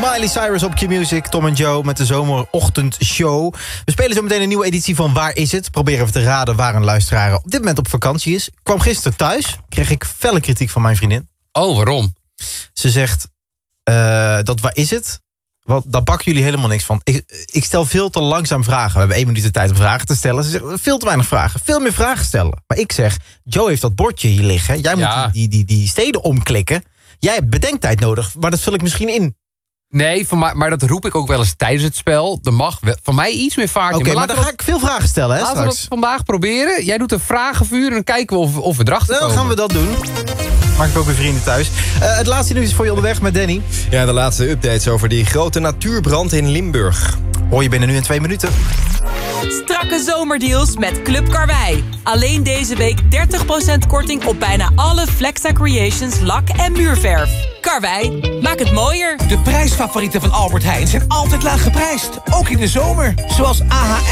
Miley Cyrus op Q-Music, Tom en Joe met de zomerochtendshow. We spelen zo meteen een nieuwe editie van Waar is het? Proberen even te raden waar een luisteraar op dit moment op vakantie is. Kwam gisteren thuis, kreeg ik felle kritiek van mijn vriendin. Oh, waarom? Ze zegt, dat waar is het? Want daar bakken jullie helemaal niks van. Ik stel veel te langzaam vragen. We hebben 1 minuut de tijd om vragen te stellen. Ze zegt, veel te weinig vragen. Veel meer vragen stellen. Maar ik zeg, Joe heeft dat bordje hier liggen. Jij moet die steden omklikken. Jij hebt bedenktijd nodig, maar dat vul ik misschien in. Nee, maar dat roep ik ook wel eens tijdens het spel. Er mag van mij iets meer vaart in. Oké, maar dan ga ik veel vragen stellen. Laten we dat vandaag proberen. Jij doet een vragenvuur en dan kijken we of we erachter komen. Dan gaan we dat doen. Maak ik ook weer vrienden thuis. Het laatste nieuws is voor je onderweg met Danny. Ja, de laatste updates over die grote natuurbrand in Limburg. Hoor je binnen nu in 2 minuten. Strakke zomerdeals met Club Karwei. Alleen deze week 30% korting op bijna alle Flexa Creations lak- en muurverf. Karwei, maak het mooier. De prijsfavorieten van Albert Heijn zijn altijd laag geprijsd. Ook in de zomer. Zoals AH